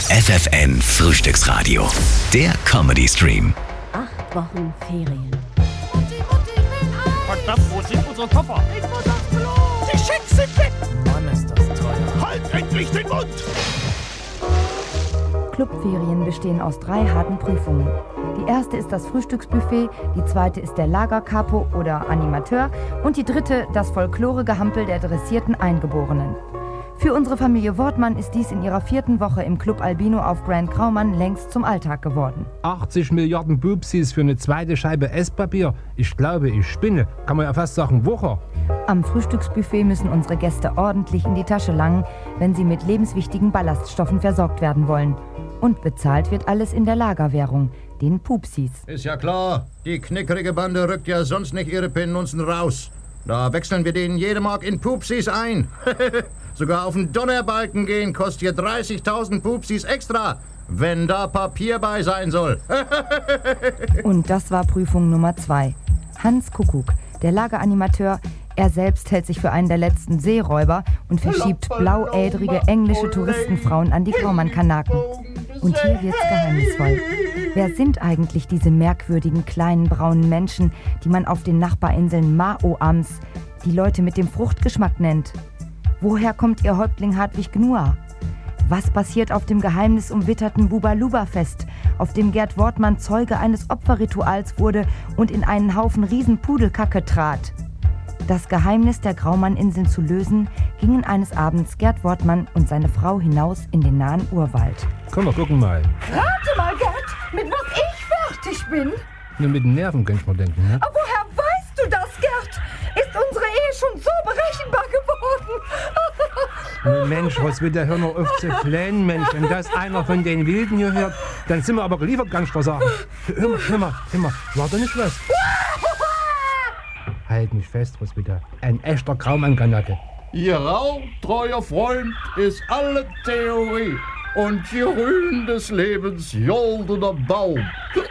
FFN Frühstücksradio. Der Comedy-Stream. 8 Wochen Ferien. Mutti, verdammt, wo sind unsere Koffer? Ich muss aufs Klo. Die Schecks sind weg. Mann, ist das teuer. Halt endlich den Mund. Clubferien bestehen aus 3 harten Prüfungen. Die erste ist das Frühstücksbuffet, die zweite ist der Lagercapo oder Animateur und die dritte das Folklore-Gehampel der dressierten Eingeborenen. Für unsere Familie Wortmann ist dies in ihrer 4. Woche im Club Albino auf Grand Graumann längst zum Alltag geworden. 80 Milliarden Bubsis für eine zweite Scheibe Esspapier? Ich glaube, ich spinne. Kann man ja fast sagen, Wucher. Am Frühstücksbuffet müssen unsere Gäste ordentlich in die Tasche langen, wenn sie mit lebenswichtigen Ballaststoffen versorgt werden wollen. Und bezahlt wird alles in der Lagerwährung, den Pupsis. Ist ja klar, die knickerige Bande rückt ja sonst nicht ihre Penunzen raus. Da wechseln wir denen jede Mark in Pupsis ein. Sogar auf den Donnerbalken gehen kostet hier 30.000 Pupsis extra, wenn da Papier bei sein soll. Und das war Prüfung Nummer 2. Hans Kuckuck, der Lageranimateur, er selbst hält sich für einen der letzten Seeräuber und verschiebt blauädrige englische Touristenfrauen an die Graumann-Kanaken. Und hier wird's geheimnisvoll. Wer sind eigentlich diese merkwürdigen kleinen braunen Menschen, die man auf den Nachbarinseln Maoams die Leute mit dem Fruchtgeschmack nennt? Woher kommt ihr Häuptling Hartwig Gnua? Was passiert auf dem geheimnisumwitterten Bubaluba-Fest, auf dem Gerd Wortmann Zeuge eines Opferrituals wurde und in einen Haufen Riesenpudelkacke trat? Das Geheimnis der Graumann-Inseln zu lösen, gingen eines Abends Gerd Wortmann und seine Frau hinaus in den nahen Urwald. Komm, wir gucken mal. Rate mal, Gerd, mit was ich fertig bin. Nur mit den Nerven könnte man denken, ne? Aber woher weißt du das, Gerd? Ist unsere Ehe schon so berechenbar geworden? Mensch, was will der Hörner auf zu flennen, Mensch? Wenn das einer von den Wilden hier hört, dann sind wir aber geliefert, kann ich dir sagen. Hör mal, war da nicht was? Halt mich fest, Roswitha. Ein echter Graumann-Granate. Ihr treuer Freund ist alle Theorie und die Rühen des Lebens goldener Baum.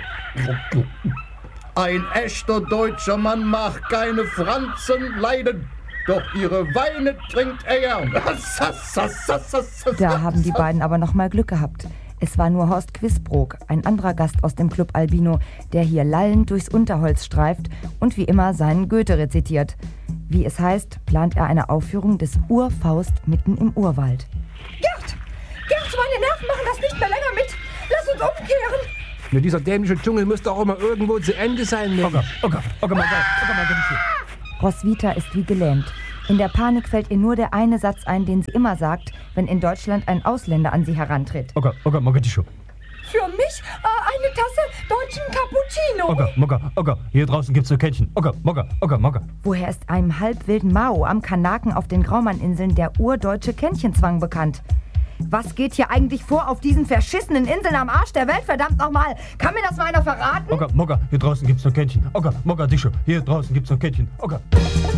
Ein echter deutscher Mann macht keine Franzen leiden, doch ihre Weine trinkt er gern. Da haben die beiden aber noch mal Glück gehabt. Es war nur Horst Quisbrook, ein anderer Gast aus dem Club Albino, der hier lallend durchs Unterholz streift und wie immer seinen Goethe rezitiert. Wie es heißt, plant er eine Aufführung des Urfaust mitten im Urwald. Gerd, meine Nerven machen das nicht mehr länger mit. Lass uns umkehren. Nur dieser dämliche Dschungel muss doch auch mal irgendwo zu Ende sein. Roswitha ist wie gelähmt. In der Panik fällt ihr nur der eine Satz ein, den sie immer sagt, wenn in Deutschland ein Ausländer an sie herantritt. Für mich eine Tasse deutschen Cappuccino. Hier draußen gibt's so Kännchen. Mokka. Woher ist einem halbwilden Mao am Kanaken auf den Graumann-Inseln der urdeutsche Kännchenzwang bekannt? Was geht hier eigentlich vor auf diesen verschissenen Inseln am Arsch der Welt, verdammt nochmal? Kann mir das mal einer verraten? Mokka, hier draußen gibt's so Kännchen. Mokka, hier draußen gibt's so Kännchen.